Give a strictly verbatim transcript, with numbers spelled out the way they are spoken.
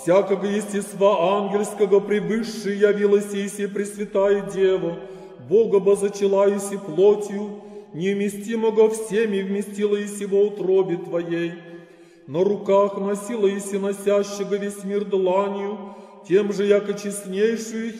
всякого естества ангельского прибывшей явилась Иси Пресвятая Дева, Бога бозачала Иси плотью, неуместимого всеми вместила Иси во утробе Твоей. На руках носила Иси носящего весь мир дланью, тем же, яко честнейшую